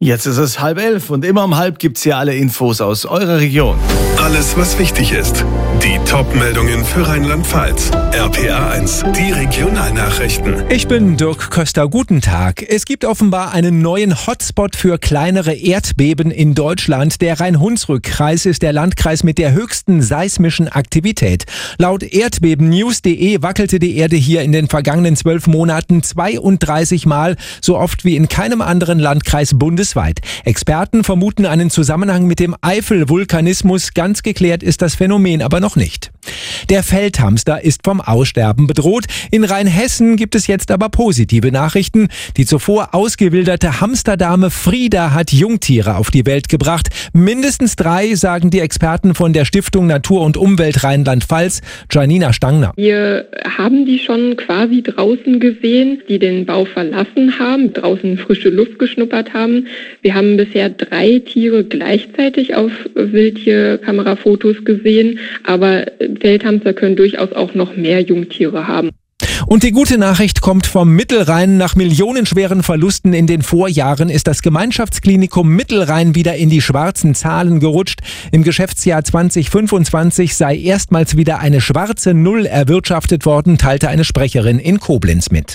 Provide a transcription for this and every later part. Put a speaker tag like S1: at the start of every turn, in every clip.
S1: Jetzt ist es 10:30 und immer um 10:30 gibt's hier alle Infos aus eurer Region.
S2: Alles, was wichtig ist. Die Top-Meldungen für Rheinland-Pfalz. RPA1, die Regionalnachrichten.
S3: Ich bin Dirk Köster, guten Tag. Es gibt offenbar einen neuen Hotspot für kleinere Erdbeben in Deutschland. Der Rhein-Hunsrück-Kreis ist der Landkreis mit der höchsten seismischen Aktivität. Laut erdbebennews.de wackelte die Erde hier in den vergangenen 12 Monaten 32 Mal, so oft wie in keinem anderen Landkreis bundesweit. Experten vermuten einen Zusammenhang mit dem Eifel-Vulkanismus. Ganz geklärt ist das Phänomen aber noch nicht. Der Feldhamster ist vom Aussterben bedroht. In Rheinhessen gibt es jetzt aber positive Nachrichten. Die zuvor ausgewilderte Hamsterdame Frieda hat Jungtiere auf die Welt gebracht. Mindestens 3, sagen die Experten von der Stiftung Natur und Umwelt Rheinland-Pfalz. Janina Stangner.
S4: Wir haben die schon quasi draußen gesehen, die den Bau verlassen haben, draußen frische Luft geschnuppert haben. Wir haben bisher 3 Tiere gleichzeitig auf Wildtierkamerafotos gesehen, aber Feldhamster können durchaus auch noch mehr Jungtiere haben.
S3: Und die gute Nachricht kommt vom Mittelrhein. Nach millionenschweren Verlusten in den Vorjahren ist das Gemeinschaftsklinikum Mittelrhein wieder in die schwarzen Zahlen gerutscht. Im Geschäftsjahr 2025 sei erstmals wieder eine schwarze Null erwirtschaftet worden, teilte eine Sprecherin in Koblenz mit.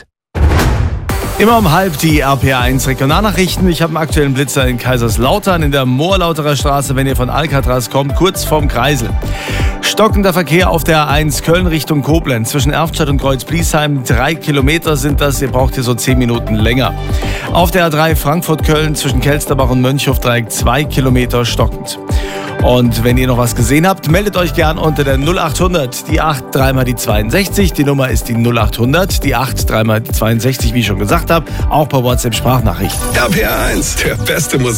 S1: Immer um 10:30 die RPA1 Regionalnachrichten. Ich habe einen aktuellen Blitzer in Kaiserslautern in der Moorlauterer Straße, wenn ihr von Alcatraz kommt, kurz vorm Kreisel. Stockender Verkehr auf der A1 Köln Richtung Koblenz. Zwischen Erftstadt und Kreuzbliesheim 3 Kilometer sind das. Ihr braucht hier so 10 Minuten länger. Auf der A3 Frankfurt-Köln zwischen Kelsterbach und Mönchhofdreieck 2 Kilometer stockend. Und wenn ihr noch was gesehen habt, meldet euch gern unter der 0800, die 8, 3 mal die 62. Die Nummer ist die 0800, die 8, 3 mal die 62, wie ich schon gesagt habe. Auch per WhatsApp-Sprachnachrichten.
S2: RPA1, der beste Musik.